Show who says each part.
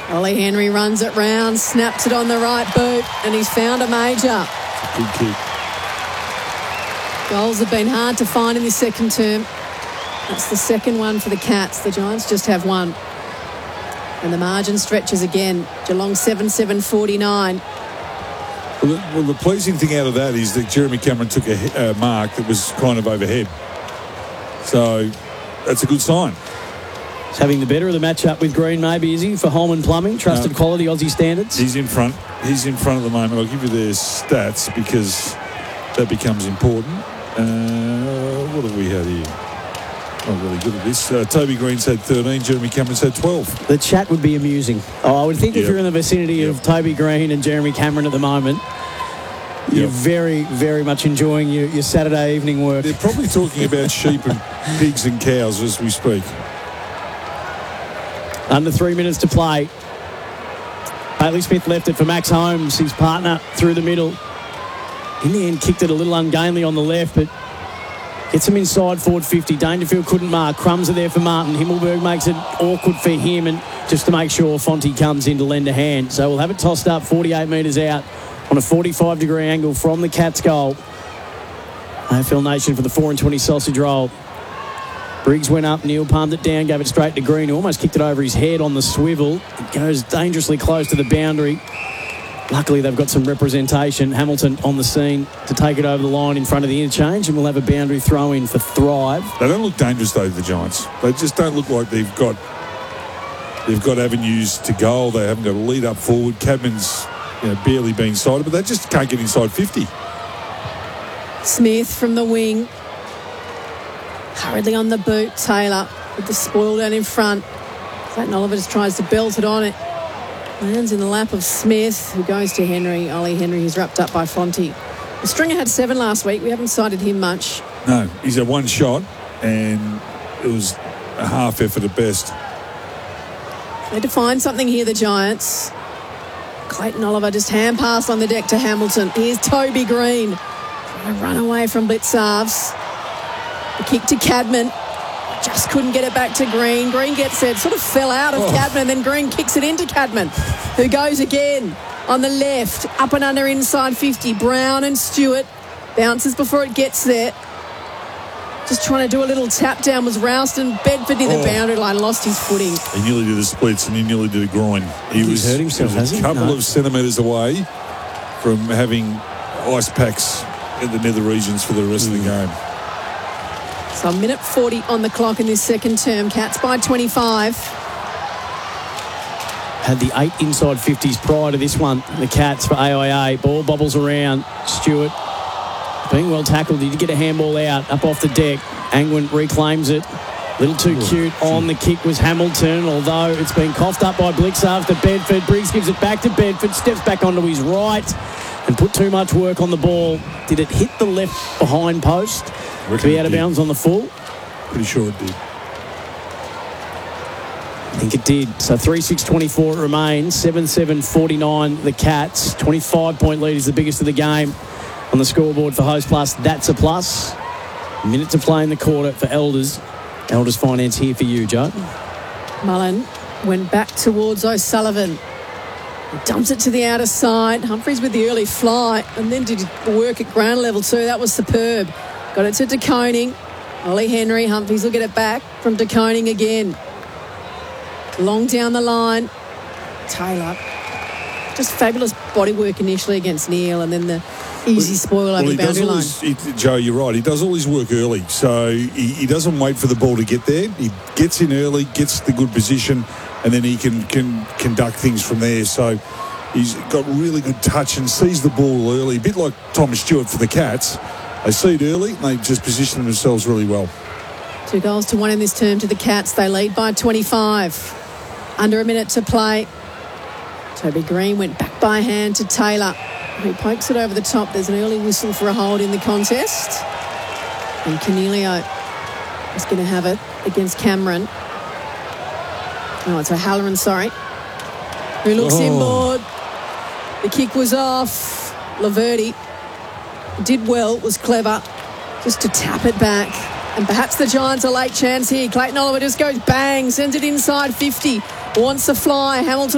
Speaker 1: Ollie Henry runs it round, snaps it on the right boot, and he's found a major.
Speaker 2: Good kick.
Speaker 1: Goals have been hard to find in this second term. That's the second one for the Cats. The Giants just have one. And the margin stretches again. Geelong 7-7-49.
Speaker 2: Well, the pleasing thing out of that is that Jeremy Cameron took a mark that was kind of overhead. So that's a good sign.
Speaker 3: He's having the better of the matchup with Green, maybe, is he, for Holman Plumbing? Trusted quality, Aussie standards?
Speaker 2: He's in front. He's in front at the moment. I'll give you their stats because that becomes important. What have we had here? Not really good at this. Toby Green's had 13. Jeremy Cameron's had 12.
Speaker 3: The chat would be amusing. I would think if you're in the vicinity of Toby Green and Jeremy Cameron at the moment, you're very, very much enjoying your Saturday evening work.
Speaker 2: They're probably talking about sheep and pigs and cows as we speak.
Speaker 3: Under 3 minutes to play. Bailey Smith left it for Max Holmes, his partner, through the middle. In the end, kicked it a little ungainly on the left, but gets him inside forward 50. Dangerfield couldn't mark. Crumbs are there for Martin. Himmelberg makes it awkward for him, and just to make sure Fonte comes in to lend a hand. So we'll have it tossed up 48 metres out on a 45-degree angle from the Cats' goal. AFL Nation for the 4-20 sausage roll. Briggs went up, Neil palmed it down, gave it straight to Green, who almost kicked it over his head on the swivel. It goes dangerously close to the boundary. Luckily, they've got some representation. Hamilton on the scene to take it over the line in front of the interchange, and we'll have a boundary throw-in for Thrive.
Speaker 2: They don't look dangerous, though, the Giants. They just don't look like they've got avenues to goal. They haven't got a lead up forward. Cadman's barely been sighted, but they just can't get inside 50.
Speaker 1: Smith from the wing. Hurriedly on the boot. Taylor with the spoil down in front. Clayton Oliver just tries to belt it on it. Lands in the lap of Smith, who goes to Henry. Ollie Henry, who's wrapped up by Fonte. The Stringer had 7 last week. We haven't cited him much.
Speaker 2: No, he's had one shot, and it was a half effort at best.
Speaker 1: They had to find something here, the Giants. Clayton Oliver just hand passed on the deck to Hamilton. Here's Toby Green. Trying to run away from Blitzarves. The kick to Cadman. Just couldn't get it back to Green. Green gets it, sort of fell out of Cadman, then Green kicks it into Cadman, who goes again on the left, up and under inside 50. Brown and Stewart bounces before it gets there. Just trying to do a little tap down was roused, and Bedford near the boundary line lost his footing.
Speaker 2: He nearly did the splits and he nearly did a groin.
Speaker 3: He's hurt himself, has he?
Speaker 2: A couple of centimetres away from having ice packs in the nether regions for the rest of the game.
Speaker 1: So a minute 40 on the clock in this second term. Cats by 25.
Speaker 3: Had the 8 inside 50s prior to this one. The Cats for AIA. Ball bobbles around. Stewart being well tackled. He did get a handball out up off the deck. Angwin reclaims it. Little too cute on the kick was Hamilton, although it's been coughed up by Blitzarves to Bedford. Briggs gives it back to Bedford. Steps back onto his right and put too much work on the ball. Did it hit the left behind post? To be out of bounds on the full?
Speaker 2: Pretty sure it did.
Speaker 3: I think it did. So 3-6-24 it remains. 7-7-49 the Cats. 25-point lead is the biggest of the game on the scoreboard for Host Plus. That's a plus. A minute to play in the quarter for Elders. Elders Finance here for you, Joe.
Speaker 1: Mullen went back towards O'Sullivan. He dumps it to the outer side. Humphries with the early fly, and then did work at ground level too. That was superb. Got it to De Koning. Ollie Henry. Humphries will get it back from De Koning again. Long down the line. Taylor. Just fabulous bodywork initially against Neil, and then the easy spoil over the boundary line.
Speaker 2: Joe, you're right. He does all his work early. So he doesn't wait for the ball to get there. He gets in early, gets the good position, and then he can conduct things from there. So he's got really good touch and sees the ball early. A bit like Thomas Stewart for the Cats. They see it early, and they just position themselves really well.
Speaker 1: 2-1 in this term to the Cats. They lead by 25. Under a minute to play. Toby Green went back by hand to Taylor. He pokes it over the top. There's an early whistle for a hold in the contest. And Cornelio is going to have it against Cameron. Oh, it's O'Halloran, sorry. Who looks inboard. The kick was off. Laverty did well, was clever, just to tap it back. And perhaps the Giants a late chance here. Clayton Oliver just goes bang, sends it inside 50. Wants a fly. Hamilton